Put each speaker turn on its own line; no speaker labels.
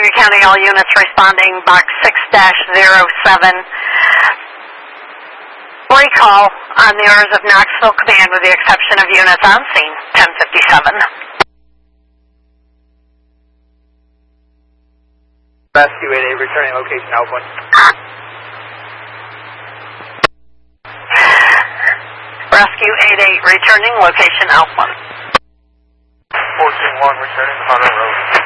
Cuyahoga County, all units responding, box 6-07. Recall on the orders of Knoxville Command with the exception of units on scene, 1057.
Rescue 88, returning location outpoint.
Rescue 88, returning location outpoint.
14-1, returning Hunter Road.